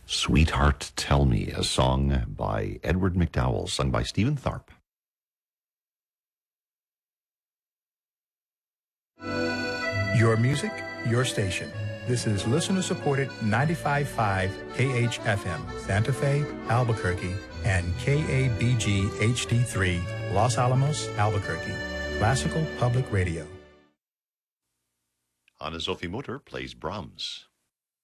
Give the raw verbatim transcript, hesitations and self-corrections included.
Sweetheart Tell Me, a song by Edward McDowell, sung by Stephen Tharp. Your music, your station. This is listener-supported ninety-five point five K H F M, Santa Fe, Albuquerque, and K A B G H D three, Los Alamos, Albuquerque. Classical Public Radio. Anna Sophie Mutter plays Brahms.